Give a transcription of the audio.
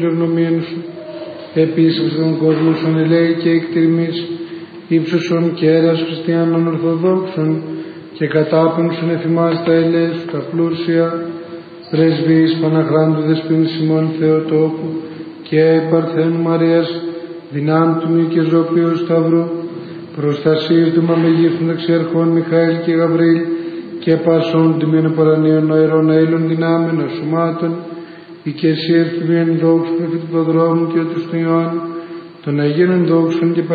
Γνωμίαν σου, επίσης των κόσμων σου ελέη και εκτιμής, ύψωσον και έρας χριστιανών Ορθοδόξων και κατάπεμψον εφημάς τα ελέη σου τα πλούσια, πρεσβείες Παναχράντου Δεσπίνου Σιμών Θεοτόκου και Παρθένου Μαρίας, δυνάμτουμη και ζωπίου Σταυρού, προστασίες του Μαμεγύθου Δεξιαρχών Μιχαήλ και Γαβρίλ και πασών τιμίων παρανίων νοερών αήλων δυνάμεων ασωμάτων, η και εσύ έρθει μεν δόξου του προδρόμου και του Ιωάννου, των Αγίων δόξων και